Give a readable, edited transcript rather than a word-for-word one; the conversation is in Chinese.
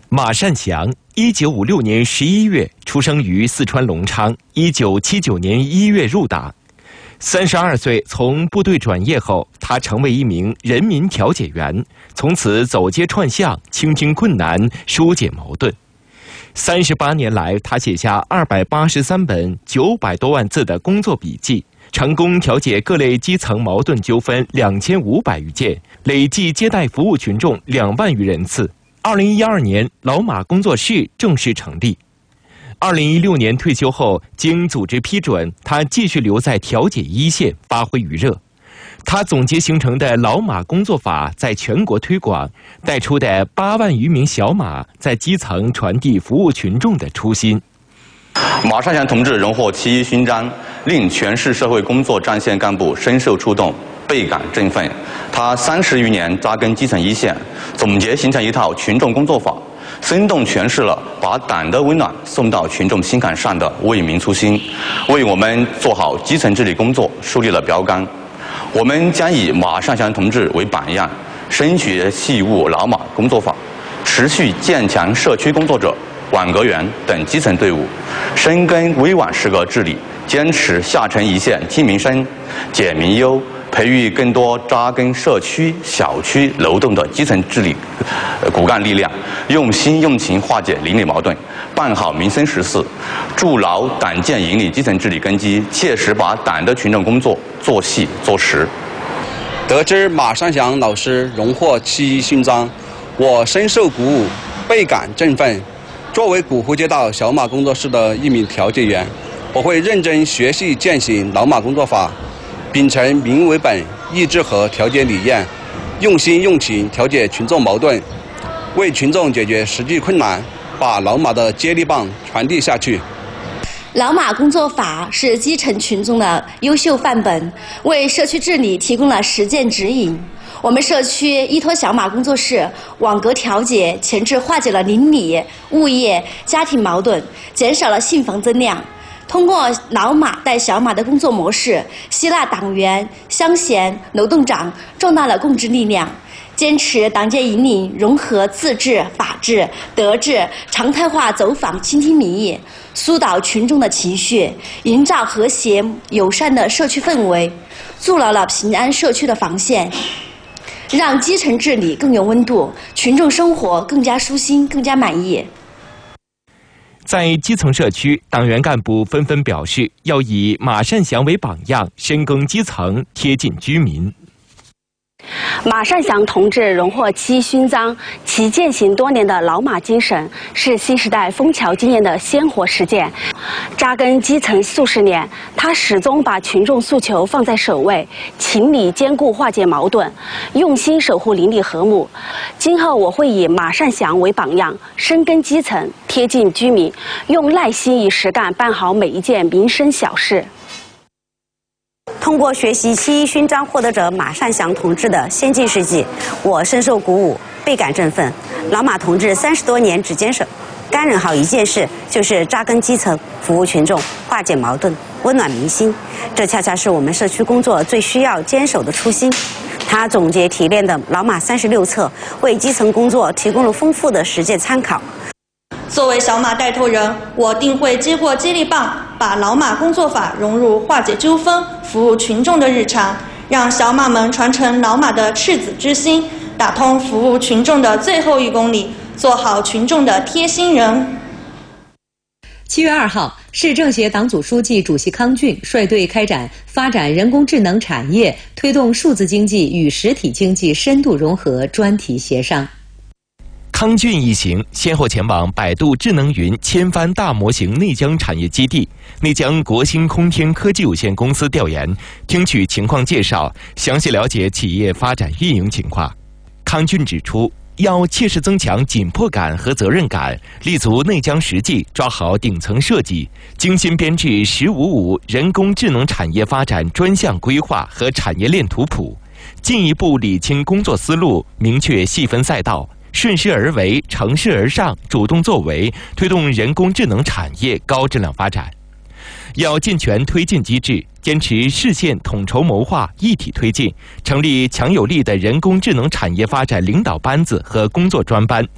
马善祥，1956年11月出生于四川隆昌，1979年1月入党。32岁从部队转业后，他成为一名人民调解员，从此走街串巷，倾听困难，疏解矛盾。38年来，他写下283本900多万字的工作笔记，成功调解各类基层矛盾纠纷2500余件，累计接待服务群众2万余人次。2012年，老马工作室正式成立。2016年退休后，经组织批准，他继续留在调解一线，发挥余热。他总结形成的老马工作法在全国推广，带出的8万余名小马在基层传递服务群众的初心。 马善祥同志荣获7·1勋章，令全市社会工作战线干部深受触动，倍感振奋。他30余年扎根基层一线，总结形成一套群众工作法，生动诠释了把党的温暖送到群众心坎上的为民初心，为我们做好基层治理工作树立了标杆。我们将以马善祥同志为榜样，深学细悟老马工作法，持续建强社区工作者、网格员等基层队伍，深耕危网适格治理，坚持下沉一线听民生、解民忧，培育更多扎根社区、小区、楼栋的基层治理骨干力量，用心用情化解邻里矛盾，办好民生实事，筑牢党建引领基层治理根基，切实把党的群众工作做细做实。 得知马善祥老师荣获7·1勋章，我深受鼓舞，倍感振奋。作为古湖街道小马工作室的一名调解员，我会认真学习践行老马工作法，秉承民为本、义治和调解理念，用心用情调解群众矛盾，为群众解决实际困难，把老马的接力棒传递下去。 老马工作法是基层群众的优秀范本，为社区治理提供了实践指引。我们社区依托小马工作室网格调解，前置化解了邻里、物业、家庭矛盾，减少了信访增量。通过老马带小马的工作模式，吸纳党员、乡贤、楼栋长，壮大了共治力量。坚持党建引领融合自治、法治、德治，常态化走访倾听民意，疏导群众的情绪，营造和谐友善的社区氛围，筑牢了平安社区的防线，让基层治理更有温度，群众生活更加舒心、更加满意。 在基层社区，党员干部纷纷表示要以马善祥为榜样，深耕基层，贴近居民。 马善祥同志荣获7·1勋章，其践行多年的老马精神是新时代枫桥经验的鲜活实践。扎根基层数十年，他始终把群众诉求放在首位，情理兼顾化解矛盾，用心守护邻里和睦。今后我会以马善祥为榜样，深耕基层，贴近居民，用耐心与实干办好每一件民生小事。 通过学习7·1勋章获得者马善祥同志的先进事迹，我深受鼓舞，倍感振奋。老马同志30多年只坚守干任好一件事，就是扎根基层，服务群众，化解矛盾，温暖民心。这恰恰是我们社区工作最需要坚守的初心。他总结提炼的老马36册，为基层工作提供了丰富的实践参考。 作为小马带头人，我定会接过接力棒，把老马工作法融入化解纠纷、服务群众的日常，让小马们传承老马的赤子之心，打通服务群众的最后1公里，做好群众的贴心人。 7月2号，市政协党组书记、主席康俊率队开展发展人工智能产业、推动数字经济与实体经济深度融合专题协商。 康俊一行先后前往百度智能云千帆大模型内江产业基地、内江国兴空天科技有限公司调研，听取情况介绍，详细了解企业发展运营情况。康俊指出，要切实增强紧迫感和责任感，立足内江实际，抓好顶层设计，精心编制“1055”人工智能产业发展专项规划和产业链图谱，进一步理清工作思路，明确细分赛道，顺势而为，乘势而上，主动作为，推动人工智能产业高质量发展。要健全推进机制，坚持市县统筹谋划，一体推进，成立强有力的人工智能产业发展领导班子和工作专班，